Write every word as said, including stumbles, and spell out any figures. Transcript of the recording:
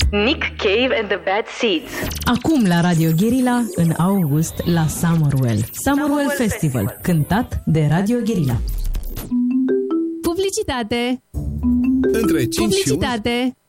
Nick Cave and the Bad Seeds. Acum la Radio Guerilla, în august, la Summerwell. Summerwell Festival, cântat de Radio Guerilla. Publicitate! Între cinci Publicitate!